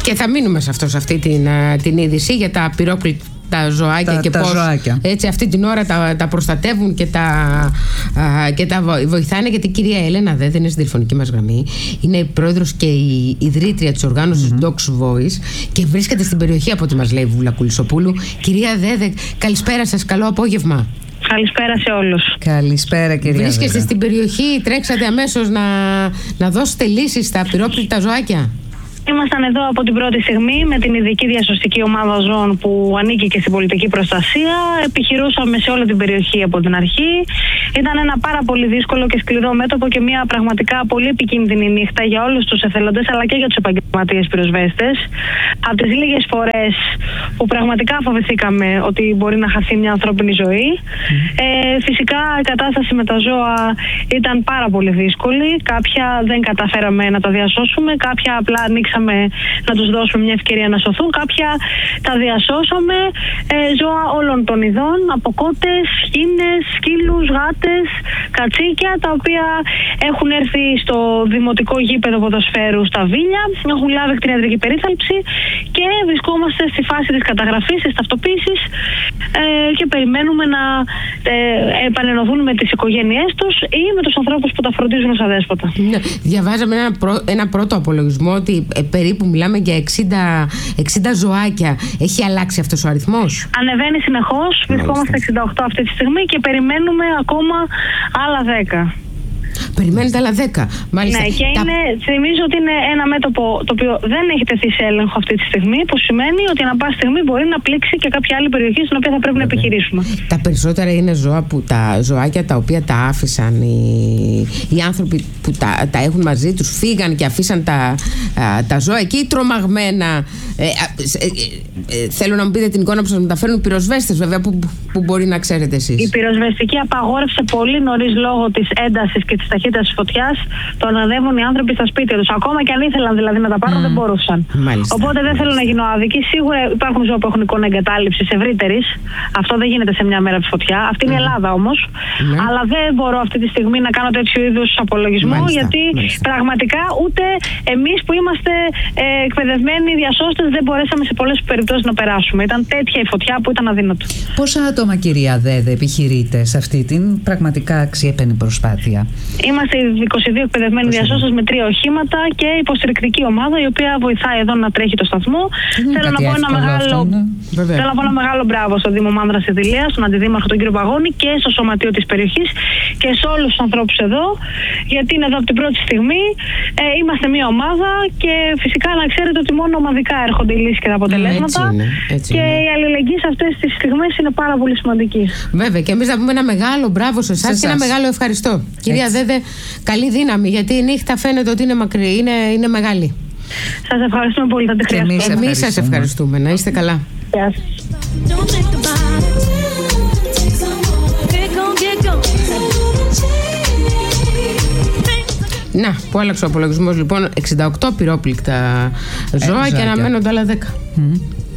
Και θα μείνουμε σε αυτή την είδηση για τα πυρόκλητα ζωάκια και πώς έτσι αυτή την ώρα τα προστατεύουν και τα βοηθάνε, γιατί η κυρία Έλενα Δέδε είναι στη τηλεφωνική μας γραμμή. Είναι η πρόεδρος και η ιδρύτρια της οργάνωσης Docs Voice και βρίσκεται στην περιοχή, από ό,τι μας λέει η Βούλα Κουλισσοπούλου. Κυρία Δέδε, καλησπέρα σας, καλό απόγευμα. Καλησπέρα σε όλους. Καλησπέρα, κυρία. Βρίσκεστε στην περιοχή, τρέξατε αμέσως να δώσετε λύσεις στα πυρόκλητα ζωάκια. Ήμασταν εδώ από την πρώτη στιγμή με την ειδική διασωστική ομάδα ζώων που ανήκει και στην πολιτική προστασία. Επιχειρούσαμε σε όλη την περιοχή από την αρχή. Ήταν ένα πάρα πολύ δύσκολο και σκληρό μέτωπο και μια πραγματικά πολύ επικίνδυνη νύχτα για όλους τους εθελοντές αλλά και για τους επαγγελματίες πυροσβέστες. Από τις λίγες φορές που πραγματικά φοβηθήκαμε ότι μπορεί να χαθεί μια ανθρώπινη ζωή. Φυσικά η κατάσταση με τα ζώα ήταν πάρα πολύ δύσκολη. Κάποια δεν καταφέραμε να τα διασώσουμε, κάποια απλά ανοίξαμε να τους δώσουμε μια ευκαιρία να σωθούν. Κάποια τα διασώσαμε. Ζώα όλων των ειδών, από κότες, χήνες, σκύλους, γάτες, κατσίκια, τα οποία έχουν έρθει στο δημοτικό γήπεδο ποδοσφαίρου στα Βίλια, έχουν λάβει κτηνιατρική περίθαλψη και βρισκόμαστε στη φάση της καταγραφής, της ταυτοποίησης και περιμένουμε να επανενωθούν με τις οικογένειές τους ή με τους ανθρώπους που τα φροντίζουν ως αδέσποτα. Ναι, διαβάζαμε ένα πρώτο απολογισμό ότι περίπου μιλάμε για 60 ζωάκια. Έχει αλλάξει αυτός ο αριθμός? Ανεβαίνει συνεχώς. Βρισκόμαστε 68 αυτή τη στιγμή και περιμένουμε ακόμα άλλα 10. Περιμένετε άλλα 10. Μάλιστα. Ναι, και θυμίζω ότι είναι ένα μέτωπο το οποίο δεν έχει τεθεί σε έλεγχο αυτή τη στιγμή, που σημαίνει ότι ανά πάση στιγμή μπορεί να πλήξει και κάποια άλλη περιοχή στην οποία θα πρέπει να επιχειρήσουμε. Τα περισσότερα είναι ζώα τα ζωάκια τα οποία τα άφησαν οι άνθρωποι που τα έχουν μαζί τους, φύγαν και αφήσαν τα ζώα εκεί τρομαγμένα. Θέλω να μου πείτε την εικόνα που σας μεταφέρουν οι πυροσβέστες, βέβαια, που μπορεί να ξέρετε εσείς. Η πυροσβεστική απαγόρευσε πολύ νωρίς λόγω της έντασης και της ταχύτητας της φωτιάς το να αναδεύουν οι άνθρωποι στα σπίτια τους. Ακόμα και αν ήθελαν δηλαδή να τα πάρουν, δεν μπορούσαν. Μάλιστα. Οπότε δεν θέλω να γίνω άδικη. Σίγουρα υπάρχουν ζώα που έχουν εικόνα εγκατάλειψης ευρύτερης. Αυτό δεν γίνεται σε μια μέρα από τη φωτιά. Αυτή είναι η Ελλάδα όμως. Αλλά δεν μπορώ αυτή τη στιγμή να κάνω τέτοιου είδους απολογισμό, γιατί πραγματικά ούτε εμείς που είμαστε εκπαιδευμένοι διασώστες δεν μπορέσαμε σε πολλές περιπτώσεις να περάσουμε. Ήταν τέτοια η φωτιά που ήταν αδύνατο. Πόσα άτομα, κυρία Δέδε, επιχειρείτε σε αυτή την πραγματικά αξιέπαινη προσπάθεια? Είμαστε 22 εκπαιδευμένοι διασώστες με 3 οχήματα και υποστηρικτική ομάδα η οποία βοηθάει εδώ να τρέχει το σταθμό. Θέλω να πω ένα μεγάλο μπράβο στον Δήμο Μάνδρας Ιδηλίας, στον Αντιδήμαρχο τον κύριο Παγώνη και στο Σωματείο της περιοχής και σε όλους τους ανθρώπους εδώ, γιατί είναι εδώ από την πρώτη στιγμή. Είμαστε μια ομάδα και φυσικά να ξέρετε ότι μόνο ομαδικά έρχονται οι λύσεις και τα αποτελέσματα. Έτσι είναι. Η αλληλεγγύη σε αυτές τις στιγμές είναι πάρα πολύ σημαντική. Βέβαια, και εμείς να πούμε ένα μεγάλο μπράβο σε εσάς και ένα μεγάλο ευχαριστώ. Κυρία Δέδε, καλή δύναμη, γιατί η νύχτα φαίνεται ότι είναι μακρύ, είναι μεγάλη. Σας ευχαριστούμε πολύ, θα τη χρειαστούμε. Εμείς σας ευχαριστούμε. Να είστε καλά. Γεια σας. Να, που άλλαξε ο απολογισμός λοιπόν, 68 πυρόπληκτα ζώα και αναμένονται άλλα 10.